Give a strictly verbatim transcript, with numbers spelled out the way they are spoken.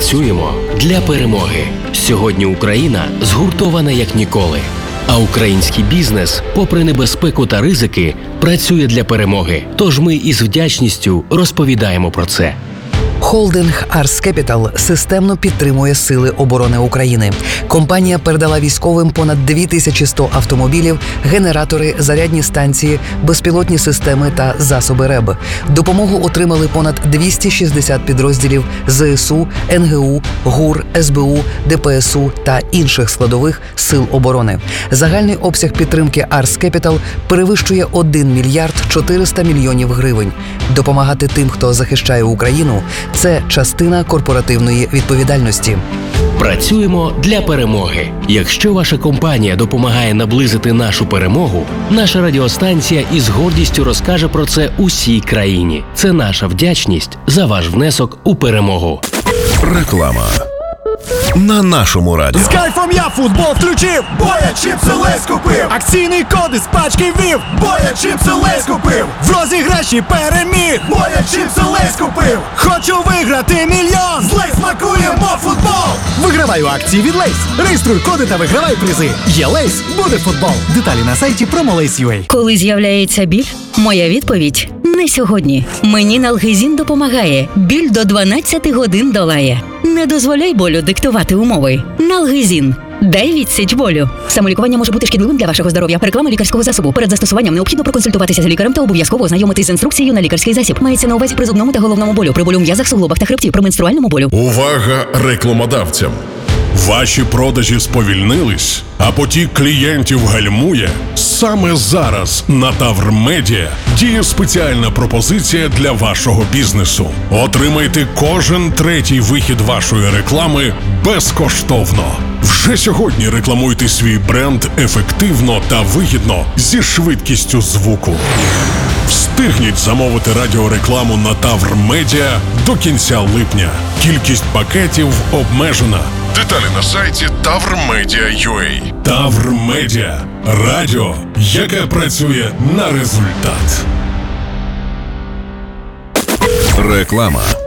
Працюємо для перемоги. Сьогодні Україна згуртована як ніколи. А український бізнес, попри небезпеку та ризики, працює для перемоги. Тож ми із вдячністю розповідаємо про це. Холдинг Арс Кепітал системно підтримує Сили оборони України. Компанія передала військовим понад дві тисячі сто автомобілів, генератори, зарядні станції, безпілотні системи та засоби РЕБ. Допомогу отримали понад двісті шістдесят підрозділів ЗСУ, НГУ, ГУР, СБУ, ДПСУ та інших складових Сил оборони. Загальний обсяг підтримки Арс Кепітал перевищує один мільярд чотириста мільйонів гривень. Допомагати тим, хто захищає Україну – це частина корпоративної відповідальності. Працюємо для перемоги. Якщо ваша компанія допомагає наблизити нашу перемогу, наша радіостанція із гордістю розкаже про це усій країні. Це наша вдячність за ваш внесок у перемогу. Реклама на нашому радіо. З кайфом я футбол включив, бо я чіпси Лейс купив. Акційний код із пачки ввів, бо я чіпси Лейс купив. В розіграші переміг, бо я чіпси Лейс купив. Хочу виграти мільйон, з Лейс смакуємо футбол. Вигравай у акції від Лейс. Реєструй коди та вигравай призи. Є Лейс, буде футбол. Деталі на сайті Promolace.ua. Коли з'являється біль, моя відповідь – не сьогодні. Мені Налгезін допомагає. Біль до дванадцяти годин долає. Не дозволяй болю диктувати умови. Налгезін. Дай відсіч болю. Самолікування може бути шкідливим для вашого здоров'я. Реклама лікарського засобу. Перед застосуванням необхідно проконсультуватися з лікарем та обов'язково ознайомитись з інструкцією на лікарський засіб. Мається на увазі при зубному та головному болю, при болю в м'язах, суглобах та хребті, при менструальному болю. Увага рекламодавцям! Ваші продажі сповільнились, а потік клієнтів гальмує? Саме зараз на Тавр Медіа діє спеціальна пропозиція для вашого бізнесу. Отримайте кожен третій вихід вашої реклами безкоштовно. Вже сьогодні рекламуйте свій бренд ефективно та вигідно зі швидкістю звуку. Встигніть замовити радіорекламу на Тавр Медіа до кінця липня. Кількість пакетів обмежена. Деталі на сайті тавр медіа крапка ю а. Тавр Медіа. Радіо, яке працює на результат. Реклама.